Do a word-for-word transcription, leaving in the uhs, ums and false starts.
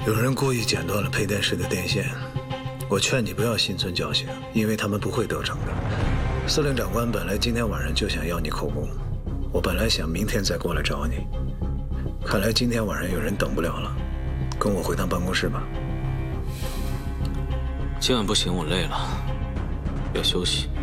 有人故意剪断了配电室的电线，我劝你不要心存侥幸，因为他们不会得逞的。司令长官本来今天晚上就想要你口供，我本来想明天再过来找你，看来今天晚上有人等不了了，跟我回趟办公室吧。 今晚不行，我累了，要休息。